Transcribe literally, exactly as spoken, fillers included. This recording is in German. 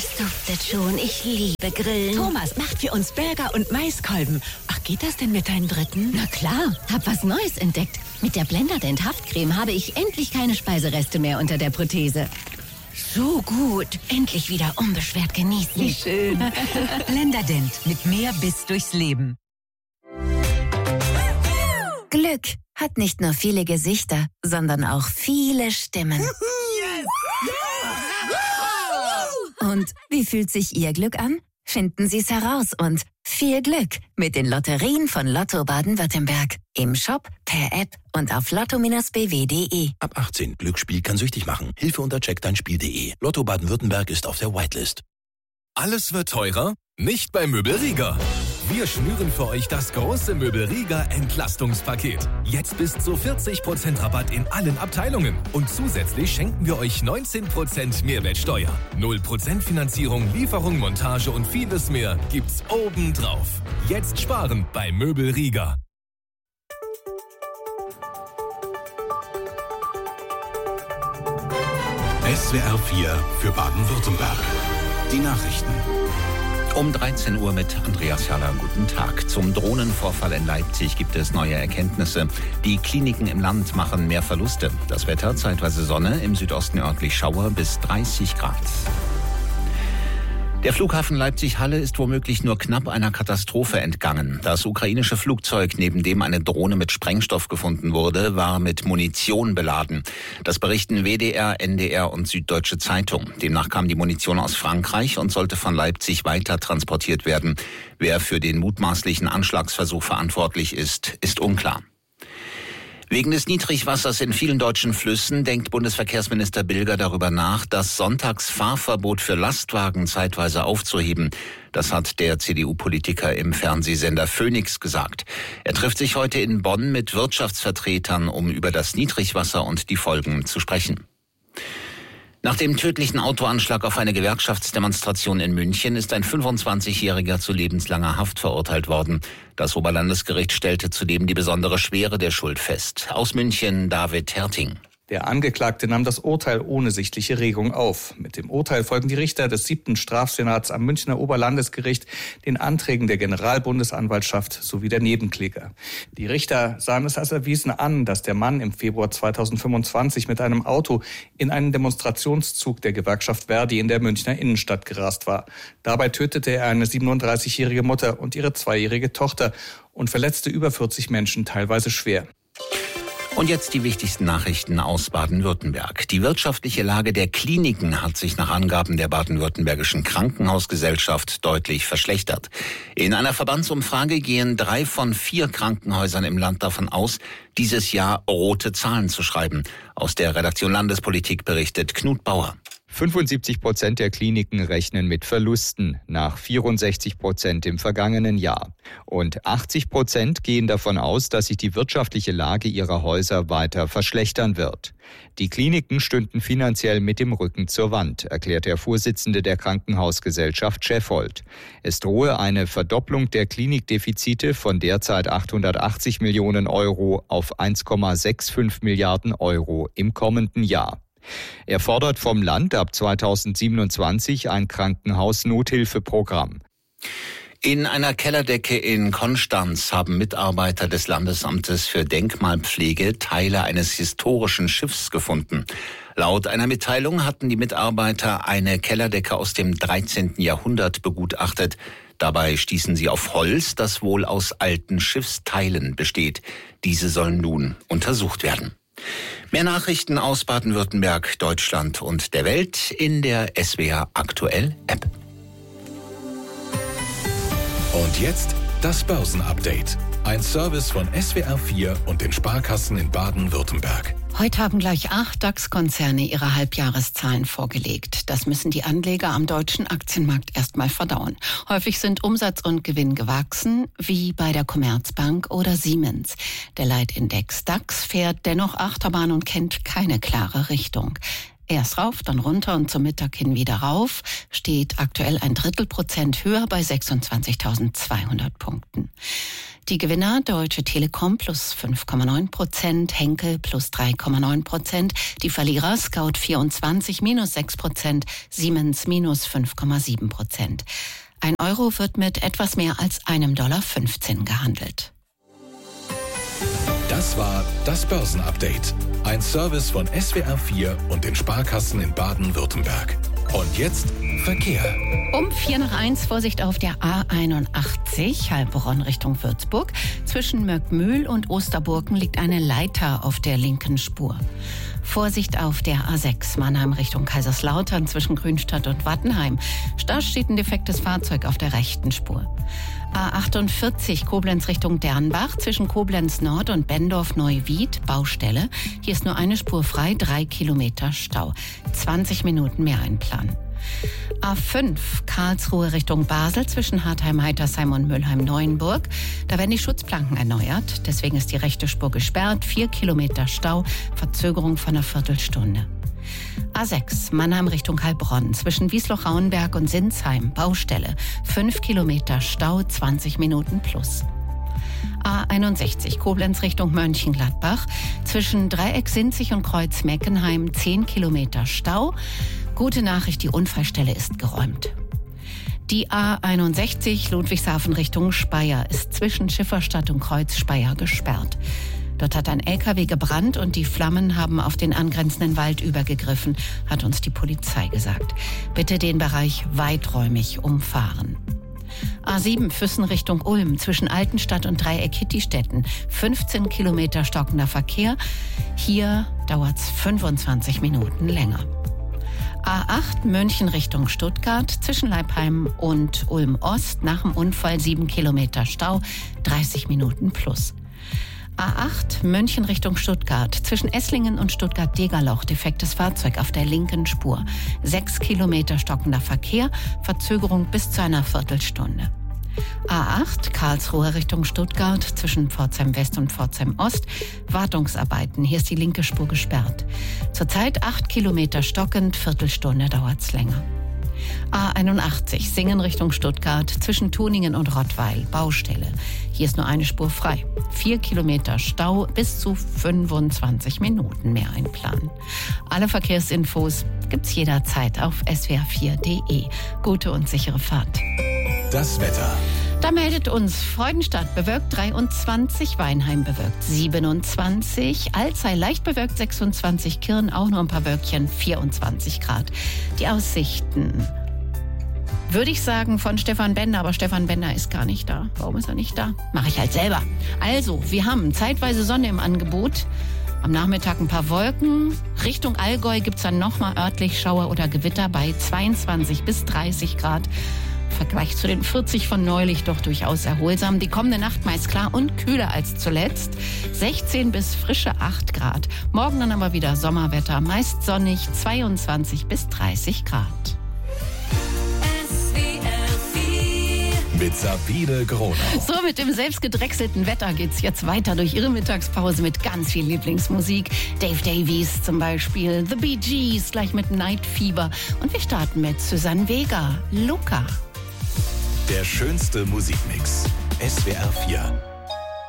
Es duftet schon. Ich liebe Grillen. Thomas macht für uns Burger und Maiskolben. Ach, geht das denn mit deinen Dritten? Na klar, hab was Neues entdeckt. Mit der Blenderdent Haftcreme habe ich endlich keine Speisereste mehr unter der Prothese. So gut. Endlich wieder unbeschwert genießen. Wie schön. Blenderdent mit mehr Biss durchs Leben. Glück hat nicht nur viele Gesichter, sondern auch viele Stimmen. Und wie fühlt sich Ihr Glück an? Finden Sie es heraus und viel Glück mit den Lotterien von Lotto Baden-Württemberg. Im Shop, per App und auf lotto Bindestrich b w punkt d e. Ab achtzehn. Glücksspiel kann süchtig machen. Hilfe unter check dein spiel punkt d e. Lotto Baden-Württemberg ist auf der Whitelist. Alles wird teurer? Nicht bei Möbelrieger. Wir schnüren für euch das große Möbelrieger Entlastungspaket. Jetzt bis zu vierzig Prozent Rabatt in allen Abteilungen. Und zusätzlich schenken wir euch neunzehn Prozent Mehrwertsteuer. null Prozent Finanzierung, Lieferung, Montage und vieles mehr gibt's obendrauf. Jetzt sparen bei Möbelrieger. S W R vier für Baden-Württemberg. Die Nachrichten. Um dreizehn Uhr mit Andreas Jaller. Guten Tag. Zum Drohnenvorfall in Leipzig gibt es neue Erkenntnisse. Die Kliniken im Land machen mehr Verluste. Das Wetter zeitweise Sonne, im Südosten örtlich Schauer bis dreißig Grad. Der Flughafen Leipzig-Halle ist womöglich nur knapp einer Katastrophe entgangen. Das ukrainische Flugzeug, neben dem eine Drohne mit Sprengstoff gefunden wurde, war mit Munition beladen. Das berichten W D R, N D R und Süddeutsche Zeitung. Demnach kam die Munition aus Frankreich und sollte von Leipzig weiter transportiert werden. Wer für den mutmaßlichen Anschlagsversuch verantwortlich ist, ist unklar. Wegen des Niedrigwassers in vielen deutschen Flüssen denkt Bundesverkehrsminister Bilger darüber nach, das Sonntagsfahrverbot für Lastwagen zeitweise aufzuheben. Das hat der C D U-Politiker im Fernsehsender Phoenix gesagt. Er trifft sich heute in Bonn mit Wirtschaftsvertretern, um über das Niedrigwasser und die Folgen zu sprechen. Nach dem tödlichen Autoanschlag auf eine Gewerkschaftsdemonstration in München ist ein fünfundzwanzigjähriger zu lebenslanger Haft verurteilt worden. Das Oberlandesgericht stellte zudem die besondere Schwere der Schuld fest. Aus München David Herting. Der Angeklagte nahm das Urteil ohne sichtliche Regung auf. Mit dem Urteil folgen die Richter des siebten Strafsenats am Münchner Oberlandesgericht den Anträgen der Generalbundesanwaltschaft sowie der Nebenkläger. Die Richter sahen es als erwiesen an, dass der Mann im Februar zweitausendfünfundzwanzig mit einem Auto in einen Demonstrationszug der Gewerkschaft Verdi in der Münchner Innenstadt gerast war. Dabei tötete er eine siebenunddreißigjährige Mutter und ihre zweijährige Tochter und verletzte über vierzig Menschen teilweise schwer. Und jetzt die wichtigsten Nachrichten aus Baden-Württemberg. Die wirtschaftliche Lage der Kliniken hat sich nach Angaben der baden-württembergischen Krankenhausgesellschaft deutlich verschlechtert. In einer Verbandsumfrage gehen drei von vier Krankenhäusern im Land davon aus, dieses Jahr rote Zahlen zu schreiben. Aus der Redaktion Landespolitik berichtet Knut Bauer. fünfundsiebzig Prozent der Kliniken rechnen mit Verlusten nach vierundsechzig Prozent im vergangenen Jahr. Und achtzig Prozent gehen davon aus, dass sich die wirtschaftliche Lage ihrer Häuser weiter verschlechtern wird. Die Kliniken stünden finanziell mit dem Rücken zur Wand, erklärt der Vorsitzende der Krankenhausgesellschaft Scheffold. Es drohe eine Verdopplung der Klinikdefizite von derzeit achthundertachtzig Millionen Euro auf eins Komma fünfundsechzig Milliarden Euro im kommenden Jahr. Er fordert vom Land ab zweitausendsiebenundzwanzig ein Krankenhaus-Nothilfeprogramm. In einer Kellerdecke in Konstanz haben Mitarbeiter des Landesamtes für Denkmalpflege Teile eines historischen Schiffs gefunden. Laut einer Mitteilung hatten die Mitarbeiter eine Kellerdecke aus dem dreizehnten Jahrhundert begutachtet. Dabei stießen sie auf Holz, das wohl aus alten Schiffsteilen besteht. Diese sollen nun untersucht werden. Mehr Nachrichten aus Baden-Württemberg, Deutschland und der Welt in der S W R Aktuell App. Und jetzt das Börsenupdate. Ein Service von S W R vier und den Sparkassen in Baden-Württemberg. Heute haben gleich acht DAX-Konzerne ihre Halbjahreszahlen vorgelegt. Das müssen die Anleger am deutschen Aktienmarkt erstmal verdauen. Häufig sind Umsatz und Gewinn gewachsen, wie bei der Commerzbank oder Siemens. Der Leitindex DAX fährt dennoch Achterbahn und kennt keine klare Richtung. Erst rauf, dann runter und zum Mittag hin wieder rauf, steht aktuell ein Drittel Prozent höher bei sechsundzwanzigtausendzweihundert Punkten. Die Gewinner Deutsche Telekom plus fünf Komma neun Prozent, Henkel plus drei Komma neun Prozent, die Verlierer Scout vierundzwanzig minus sechs Prozent, Siemens minus fünf Komma sieben Prozent. Ein Euro wird mit etwas mehr als einem Dollar fünfzehn gehandelt. Das war das Börsenupdate. Ein Service von S W R vier und den Sparkassen in Baden-Württemberg. Und jetzt Verkehr. Um vier nach eins Vorsicht auf der A einundachtzig, Heilbronn Richtung Würzburg. Zwischen Möckmühl und Osterburken liegt eine Leiter auf der linken Spur. Vorsicht auf der A sechs, Mannheim Richtung Kaiserslautern zwischen Grünstadt und Wattenheim. Da steht ein defektes Fahrzeug auf der rechten Spur. A achtundvierzig, Koblenz Richtung Dernbach, zwischen Koblenz Nord und Bendorf-Neuwied, Baustelle. Hier ist nur eine Spur frei, drei Kilometer Stau. zwanzig Minuten mehr einplanen. A fünf, Karlsruhe Richtung Basel, zwischen Hartheim-Heitersheim und Mülheim-Neuenburg. Da werden die Schutzplanken erneuert, deswegen ist die rechte Spur gesperrt, vier Kilometer Stau, Verzögerung von einer Viertelstunde. A sechs, Mannheim Richtung Heilbronn, zwischen Wiesloch-Rauenberg und Sinsheim, Baustelle, fünf Kilometer Stau, zwanzig Minuten plus. A einundsechzig, Koblenz Richtung Mönchengladbach, zwischen Dreieck-Sinzig und Kreuz-Meckenheim, zehn Kilometer Stau. Gute Nachricht, die Unfallstelle ist geräumt. Die A einundsechzig, Ludwigshafen Richtung Speyer, ist zwischen Schifferstadt und Kreuz-Speyer gesperrt. Dort hat ein L K W gebrannt und die Flammen haben auf den angrenzenden Wald übergegriffen, hat uns die Polizei gesagt. Bitte den Bereich weiträumig umfahren. A sieben, Füssen Richtung Ulm, zwischen Altenstadt und Dreieck-Hittistetten, fünfzehn Kilometer stockender Verkehr. Hier dauert's fünfundzwanzig Minuten länger. A acht, München Richtung Stuttgart, zwischen Leipheim und Ulm-Ost, nach dem Unfall sieben Kilometer Stau, dreißig Minuten plus. A acht, München Richtung Stuttgart, zwischen Esslingen und Stuttgart-Degerloch, defektes Fahrzeug auf der linken Spur. Sechs Kilometer stockender Verkehr, Verzögerung bis zu einer Viertelstunde. A acht, Karlsruhe Richtung Stuttgart, zwischen Pforzheim West und Pforzheim Ost, Wartungsarbeiten, hier ist die linke Spur gesperrt. Zurzeit acht Kilometer stockend, Viertelstunde dauert's länger. A einundachtzig, Singen Richtung Stuttgart, zwischen Tuningen und Rottweil, Baustelle. Hier ist nur eine Spur frei. Vier Kilometer Stau, bis zu fünfundzwanzig Minuten mehr einplanen. Alle Verkehrsinfos gibt's jederzeit auf s w r vier punkt d e. Gute und sichere Fahrt. Das Wetter. Da meldet uns Freudenstadt bewölkt dreiundzwanzig, Weinheim bewölkt siebenundzwanzig, Alzey leicht bewölkt sechsundzwanzig, Kirn auch nur ein paar Wölkchen, vierundzwanzig Grad. Die Aussichten, würde ich sagen, von Stefan Bender, aber Stefan Bender ist gar nicht da. Warum ist er nicht da? Mache ich halt selber. Also, wir haben zeitweise Sonne im Angebot. Am Nachmittag ein paar Wolken. Richtung Allgäu gibt's dann nochmal örtlich Schauer oder Gewitter bei zweiundzwanzig bis dreißig Grad. Im Vergleich zu den vierzig von neulich doch durchaus erholsam. Die kommende Nacht meist klar und kühler als zuletzt. sechzehn bis frische acht Grad. Morgen dann aber wieder Sommerwetter, meist sonnig, zweiundzwanzig bis dreißig Grad. Mit Sabine Groner. So, mit dem selbstgedrechselten Wetter geht's jetzt weiter durch Ihre Mittagspause mit ganz viel Lieblingsmusik. Dave Davies zum Beispiel, The Bee Gees, gleich mit Night Fever. Und wir starten mit Susanne Vega, Luca. Der schönste Musikmix. S W R vier.